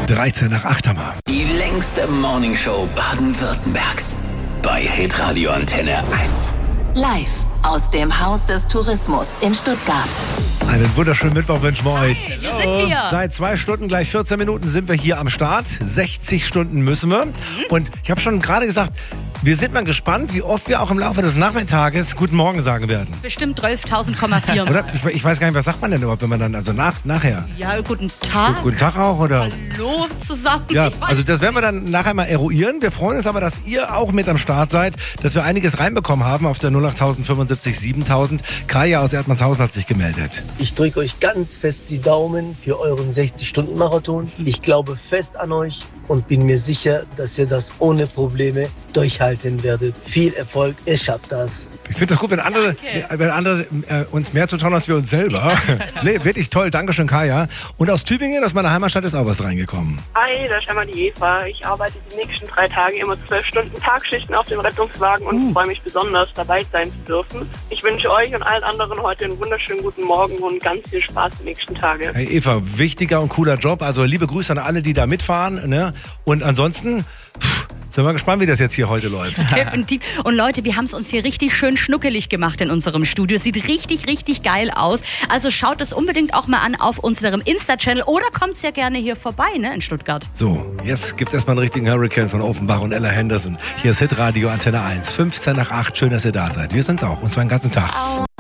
13 nach 8 haben wir. Die längste Morningshow Baden-Württembergs. Bei Hitradio Antenne 1. Live aus dem Haus des Tourismus in Stuttgart. Einen wunderschönen Mittwoch wünschen wir euch. Hier sind wir. Seit 2 Stunden, gleich 14 Minuten sind wir hier am Start. 60 Stunden müssen wir. Und ich habe schon gerade gesagt, wir sind mal gespannt, wie oft wir auch im Laufe des Nachmittages Guten Morgen sagen werden. Bestimmt 12.000,4 Oder? Ich weiß gar nicht, was sagt man denn überhaupt, wenn man dann, also nachher? Ja, guten Tag. Guten Tag auch, oder? Hallo zusammen. Ja, also das werden wir dann nachher mal eruieren. Wir freuen uns aber, dass ihr auch mit am Start seid, dass wir einiges reinbekommen haben auf der 08075 7000. Kaya aus Erdmannshausen hat sich gemeldet. Ich drücke euch ganz fest die Daumen für euren 60-Stunden-Marathon. Ich glaube fest an euch und bin mir sicher, dass ihr das ohne Probleme durchhalten werdet. Viel Erfolg, ihr schafft das. Ich finde das gut, wenn andere uns mehr zutrauen als wir uns selber. Nee, wirklich toll. Dankeschön, Kaya. Und aus Tübingen, aus meiner Heimatstadt, ist auch was reingekommen. Hi, da ist einmal die Eva. Ich arbeite die nächsten 3 Tage immer 12 Stunden Tagschichten auf dem Rettungswagen und freue mich besonders, dabei sein zu dürfen. Ich wünsche euch und allen anderen heute einen wunderschönen guten Morgen und ganz viel Spaß die nächsten Tage. Hey Eva, wichtiger und cooler Job. Also liebe Grüße an alle, die da mitfahren. Ne? Und ansonsten sind wir gespannt, wie das jetzt hier heute läuft. Definitiv. Und Leute, wir haben es uns hier richtig schön schnuckelig gemacht in unserem Studio. Sieht richtig, richtig geil aus. Also schaut es unbedingt auch mal an auf unserem Insta-Channel oder kommt sehr gerne hier vorbei, ne, in Stuttgart. So, jetzt gibt es erstmal einen richtigen Hurricane von Offenbach und Ella Henderson. Hier ist Hitradio Antenne 1, 15 nach 8. Schön, dass ihr da seid. Wir sind's auch, und zwar den ganzen Tag.